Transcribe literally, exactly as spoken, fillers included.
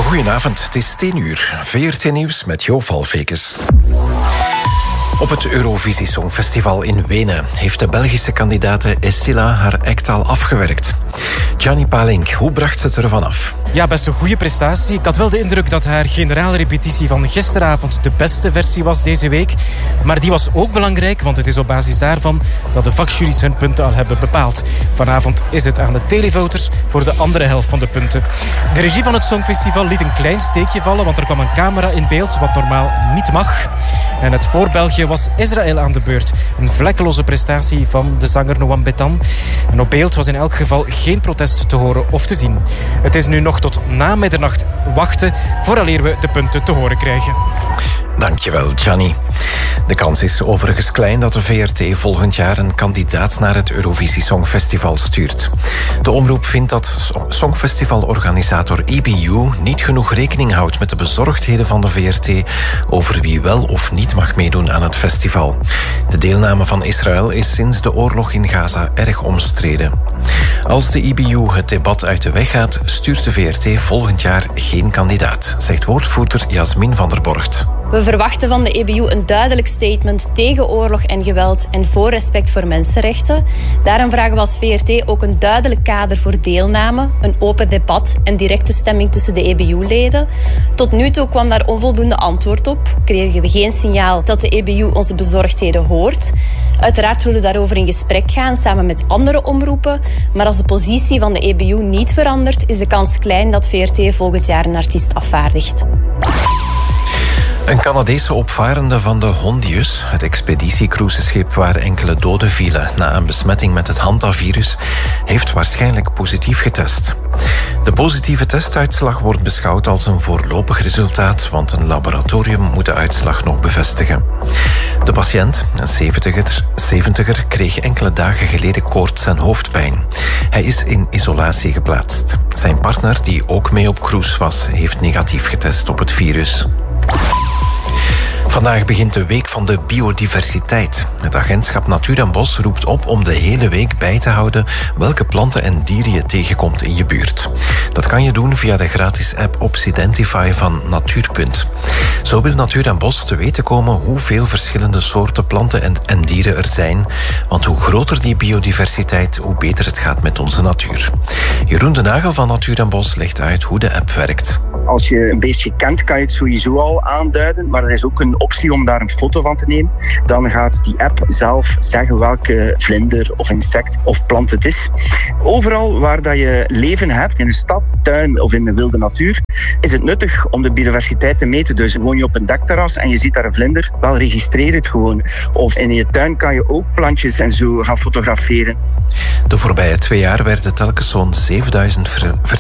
Goedenavond, het is tien uur. V R T Nieuws met Jo Valfekes. Op het Eurovisie Songfestival in Wenen heeft de Belgische kandidate Escilla haar act al afgewerkt. Gianni Palink, hoe bracht ze het ervan af? Ja, best een goede prestatie. Ik had wel de indruk dat haar generale repetitie van gisteravond de beste versie was deze week. Maar die was ook belangrijk, want het is op basis daarvan dat de vakjuries hun punten al hebben bepaald. Vanavond is het aan de televoters voor de andere helft van de punten. De regie van het Songfestival liet een klein steekje vallen, want er kwam een camera in beeld, wat normaal niet mag. En het voor België was Israël aan de beurt. Een vlekkeloze prestatie van de zanger Noam Betan. En op beeld was in elk geval geen protest te horen of te zien. Het is nu nog tot na middernacht wachten vooraleer we de punten te horen krijgen. Dankjewel, Gianni. De kans is overigens klein dat de V R T volgend jaar een kandidaat naar het Eurovisie Songfestival stuurt. De omroep vindt dat Songfestivalorganisator E B U niet genoeg rekening houdt met de bezorgdheden van de V R T over wie wel of niet mag meedoen aan het festival. De deelname van Israël is sinds de oorlog in Gaza erg omstreden. Als de E B U het debat uit de weg gaat, stuurt de V R T volgend jaar geen kandidaat, zegt woordvoerder Jasmin van der Borgt. We verwachten van de E B U een duidelijk statement tegen oorlog en geweld en voor respect voor mensenrechten. Daarom vragen we als V R T ook een duidelijk kader voor deelname, een open debat en directe stemming tussen de E B U-leden. Tot nu toe kwam daar onvoldoende antwoord op. Kregen we geen signaal dat de E B U onze bezorgdheden hoort. Uiteraard willen we daarover in gesprek gaan samen met andere omroepen. Maar als de positie van de E B U niet verandert, is de kans klein dat V R T volgend jaar een artiest afvaardigt. Een Canadese opvarende van de Hondius, het expeditiecruiseschip waar enkele doden vielen na een besmetting met het hantavirus, heeft waarschijnlijk positief getest. De positieve testuitslag wordt beschouwd als een voorlopig resultaat, want een laboratorium moet de uitslag nog bevestigen. De patiënt, een zeventiger, zeventiger, kreeg enkele dagen geleden koorts en hoofdpijn. Hij is in isolatie geplaatst. Zijn partner, die ook mee op cruise was, heeft negatief getest op het virus. Vandaag begint de Week van de Biodiversiteit. Het agentschap Natuur en Bos roept op om de hele week bij te houden welke planten en dieren je tegenkomt in je buurt. Dat kan je doen via de gratis app Opsidentify van Natuurpunt. Zo wil Natuur en Bos te weten komen hoeveel verschillende soorten planten en, en dieren er zijn. Want hoe groter die biodiversiteit, hoe beter het gaat met onze natuur. Jeroen de Nagel van Natuur en Bos legt uit hoe de app werkt. Als je een beestje kent, kan je het sowieso al aanduiden, maar er is ook een optie om daar een foto van te nemen. Dan gaat die app zelf zeggen welke vlinder of insect of plant het is. Overal waar dat je leven hebt, in een stad, tuin of in de wilde natuur, is het nuttig om de biodiversiteit te meten. Dus woon je op een dakterras en je ziet daar een vlinder, wel registreer het gewoon. Of in je tuin kan je ook plantjes en zo gaan fotograferen. De voorbije twee jaar werden telkens zo'n zevenduizend ver-